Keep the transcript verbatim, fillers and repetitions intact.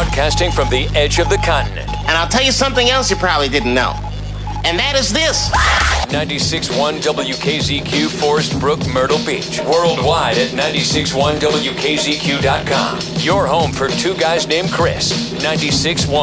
broadcasting from the edge of the continent. And I'll tell you something else you probably didn't know. And that is this. ninety-six point one W K Z Q, Forest Brook, Myrtle Beach. Worldwide at ninety-six point one W K Z Q dot com. Your home for two guys named Chris. ninety-six point one.